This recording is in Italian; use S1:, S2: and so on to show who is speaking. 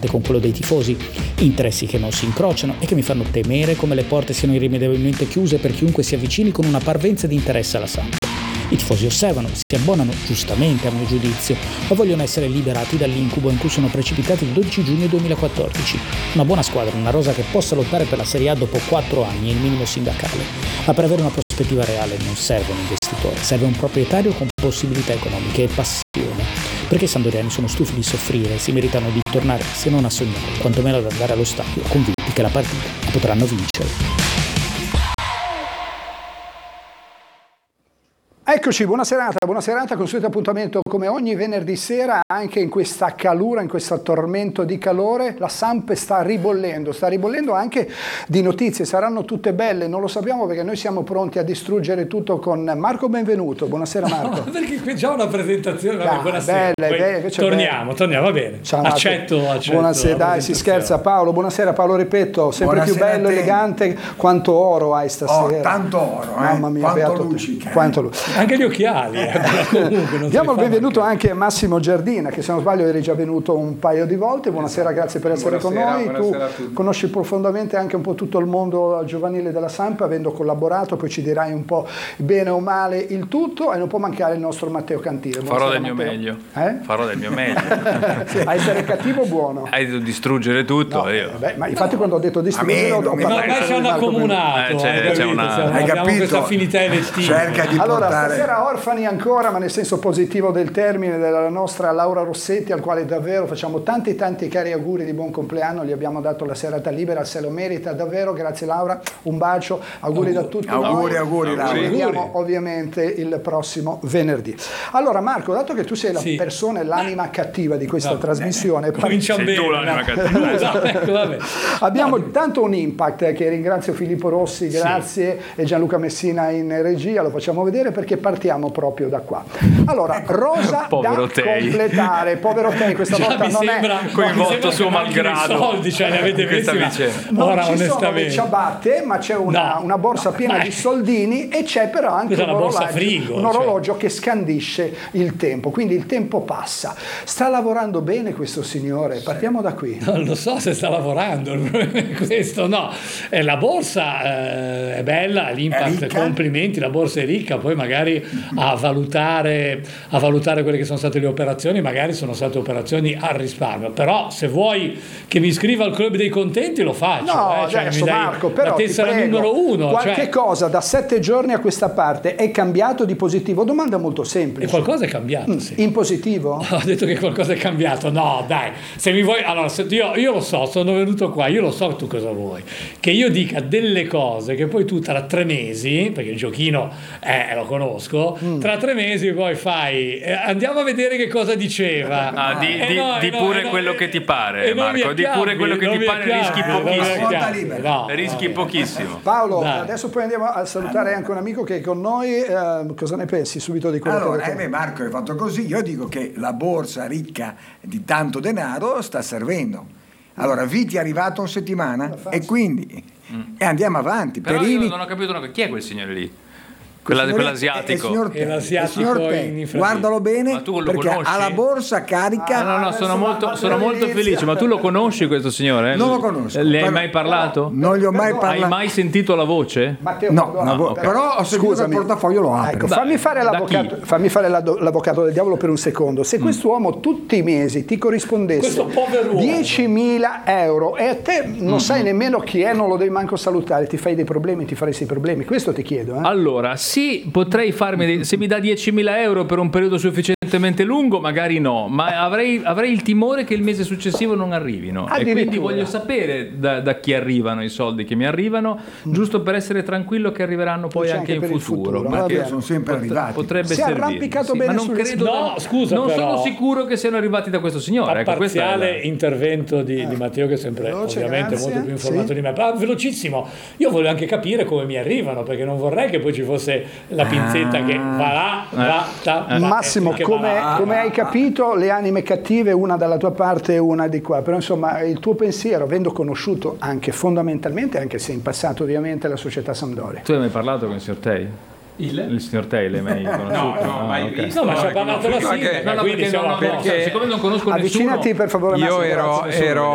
S1: e con quello dei tifosi, interessi che non si incrociano e che mi fanno temere come le porte siano irrimediabilmente chiuse per chiunque si avvicini con una parvenza di interesse alla Samp. I tifosi osservano, si abbonano giustamente a mio giudizio, ma vogliono essere liberati dall'incubo in cui sono precipitati il 12 giugno 2014. Una buona squadra, una rosa che possa lottare per la Serie A dopo 4 anni è il minimo sindacale. Ma per avere una prospettiva reale non serve un investitore, serve un proprietario con possibilità economiche e passione. Perché i sampdoriani sono stufi di soffrire e si meritano di tornare, se non a sognare, quantomeno ad andare allo stadio, convinti che la partita la potranno vincere.
S2: Eccoci, buona serata, consueto appuntamento come ogni venerdì sera, anche in questa calura, in questo tormento di calore. La Samp sta ribollendo anche di notizie, saranno tutte belle, non lo sappiamo perché noi siamo pronti a distruggere tutto con Marco Benvenuto. Buonasera Marco.
S3: No, perché qui già una presentazione, vabbè, buonasera. Torniamo, va bene.
S2: Ciao,
S3: accetto.
S2: Buonasera, dai, si scherza. Paolo, buonasera Paolo, ripeto, sempre buonasera, più bello, elegante. Quanto oro hai stasera?
S4: Tanto oro,
S2: mamma mia,
S4: quanto luccica.
S2: Quanto luce.
S3: Anche gli occhiali. Comunque,
S2: diamo il benvenuto anche a Massimo Giardina, che se non sbaglio eri già venuto un paio di volte. Buonasera, grazie per essere con noi. Tu conosci profondamente anche un po' tutto il mondo giovanile della Samp, avendo collaborato, poi ci dirai un po' bene o male il tutto, e non può mancare il nostro Matteo Cantile.
S5: Farò del mio meglio. Farò del mio meglio.
S2: A essere cattivo o buono?
S5: Hai detto distruggere tutto,
S2: no,
S5: io.
S2: Ma infatti quando ho detto distruggere ho
S3: parlato ci hanno accomunato.
S5: C'è una...
S3: Hai capito? Questa affinità elettiva.
S4: Cerca di portare...
S2: Stasera orfani ancora, ma nel senso positivo del termine, della nostra Laura Rossetti, al quale davvero facciamo tanti cari auguri di buon compleanno. Gli abbiamo dato la serata libera, se lo merita davvero. Grazie Laura, un bacio, auguri da tutti
S4: auguri
S2: Laura. Ci vediamo ovviamente il prossimo venerdì. Allora Marco, dato che tu sei la persona e l'anima cattiva di questa trasmissione,
S3: cominciamo bene.
S5: Tu l'anima cattiva.
S2: Abbiamo tanto un impact, che ringrazio Filippo Rossi, grazie, e Gianluca Messina in regia, lo facciamo vedere perché partiamo proprio da qua. Allora, rosa da completare. Povero te, questa volta non è
S5: coinvolto suo malgrado.
S3: Soldi, cioè, ne avete visti?
S2: Non ci sono le ciabatte, ma c'è una borsa piena di soldini, e c'è però anche un orologio che scandisce il tempo. Quindi il tempo passa. Sta lavorando bene questo signore? Partiamo da qui.
S3: Non lo so se sta lavorando, questo no. La borsa è bella, l'impact, complimenti, la borsa è ricca, poi magari a valutare quelle che sono state le operazioni, magari sono state operazioni al risparmio, però se vuoi che mi iscriva al club dei contenti lo faccio.
S2: Adesso Marco, però
S3: la tessera numero 1.
S2: Qualche cosa da 7 giorni a questa parte è cambiato di positivo? Domanda molto semplice.
S3: E qualcosa è cambiato, sì.
S2: In positivo?
S3: Ho detto che qualcosa è cambiato. No, dai, se mi vuoi, allora io lo so, sono venuto qua, io lo so tu cosa vuoi, che io dica delle cose che poi tu tra 3 mesi, perché il giochino lo conosco, tra 3 mesi poi fai andiamo a vedere che cosa diceva.
S5: Di pure quello che ti pare, Marco, di pure quello che ti pare, rischi pochissimo. Rischi pochissimo.
S2: Paolo, adesso poi andiamo a salutare anche un amico che è con noi. Cosa ne pensi subito di quello che hai detto?
S4: Marco, hai fatto così. Io dico che la borsa ricca di tanto denaro sta servendo. Allora, Viti è arrivato in settimana e quindi andiamo avanti.
S5: Però
S4: Perini...
S5: io non ho capito chi è quel signore lì? Quell'asiatico.
S2: È l'asiatico
S4: guardalo bene,
S5: ma tu lo
S4: perché
S5: conosci?
S4: ha la borsa carica.
S5: Sono molto felice. Ma tu lo conosci questo signore?
S4: Non lo conosco.
S5: Le hai mai parlato?
S4: Non gli ho mai parlato.
S5: Hai mai sentito la voce?
S2: Matteo,
S4: però ho seguito il portafoglio, lo apro.
S2: Ecco, fammi fare l'avvocato del diavolo per un secondo. Se quest'uomo tutti i mesi ti corrispondesse 10.000 euro e a te non sai nemmeno chi è, non lo devi manco salutare, ti fai dei problemi, ti faresti problemi. Questo ti chiedo.
S5: Allora, sì, potrei farmi se mi dà 10.000 euro per un periodo sufficientemente lungo, magari no, ma avrei il timore che il mese successivo non arrivino, e quindi voglio sapere da chi arrivano i soldi che mi arrivano, giusto per essere tranquillo che arriveranno poi anche in futuro.
S4: Ma sono sempre arrivati.
S5: Potrebbe
S2: si è arrampicato bene,
S5: ma non credo.
S3: No, scusa,
S5: non
S3: però,
S5: sono sicuro che siano arrivati da questo signore.
S3: A parziale intervento di Matteo, che è sempre ovviamente molto più informato di me. Ma velocissimo, io voglio anche capire come mi arrivano, perché non vorrei che poi ci fosse la pinzetta che va là,
S2: Massimo, come hai capito, le anime cattive, una dalla tua parte e una di qua, però insomma il tuo pensiero, avendo conosciuto anche fondamentalmente, anche se in passato ovviamente, la società Sampdoria.
S5: Tu hai mai parlato con il signor Tei? Il signor Tei l'hai mai conosciuto?
S3: No, mai visto. No, ma ci ha parlato la sindaca,
S5: perché siccome non conosco nessuno.
S2: Avvicinati per favore.
S6: Io ero